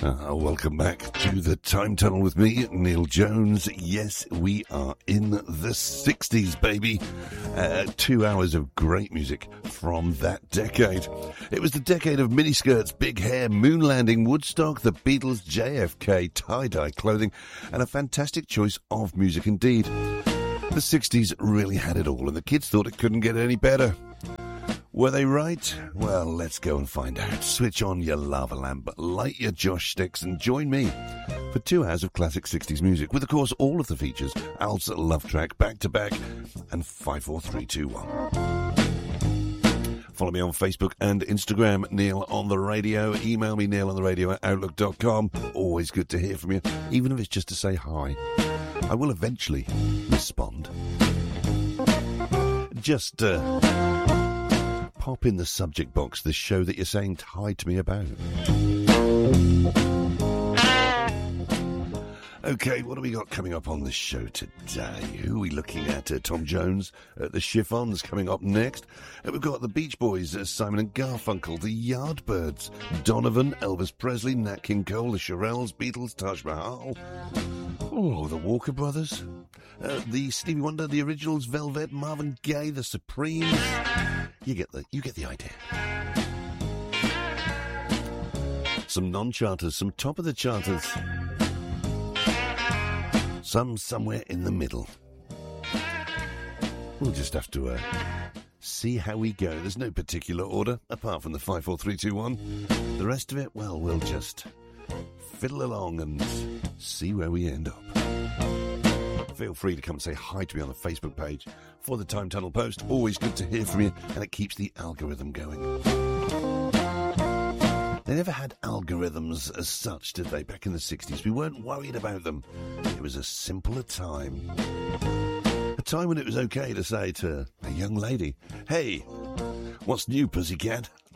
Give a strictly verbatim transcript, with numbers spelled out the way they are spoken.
Uh, welcome back to the Time Tunnel with me, Neil Jones. Yes, we are in the sixties, baby. Uh, two hours of great music from that decade. It was the decade of miniskirts, big hair, moon landing, Woodstock, the Beatles, J F K, tie-dye clothing, and a fantastic choice of music indeed. The sixties really had it all, and the kids thought it couldn't get any better. Were they right? Well, let's go and find out. Switch on your lava lamp, light your Josh sticks, and join me for two hours of classic sixties music with, of course, all of the features, Al's Love Track, Back to Back, and five four three two one. Follow me on Facebook and Instagram, Neil on the Radio. Email me, neil on the radio at outlook dot com. Always good to hear from you, even if it's just to say hi. I will eventually respond. Just, uh... pop in the subject box the show that you're saying hi to me about. Okay, what do we got coming up on the show today? Who are we looking at? Uh, Tom Jones at the Chiffons coming up next. Uh, we've got the Beach Boys, uh, Simon and Garfunkel, the Yardbirds, Donovan, Elvis Presley, Nat King Cole, the Shirelles, Beatles, Taj Mahal. Oh, the Walker Brothers, uh, the Stevie Wonder, the Originals, Velvet, Marvin Gaye, the Supremes. You get the you get the idea. Some non-charters, some top of the charters, some somewhere in the middle. We'll just have to uh, see how we go. There's no particular order apart from the five four three two one. The rest of it, well, we'll just fiddle along and see where we end up. Feel free to come and say hi to me on the Facebook page for the Time Tunnel Post. Always good to hear from you, and it keeps the algorithm going. They never had algorithms as such, did they, back in the sixties? We weren't worried about them. It was a simpler time. A time when it was okay to say to a young lady, "Hey, what's new, pussycat?"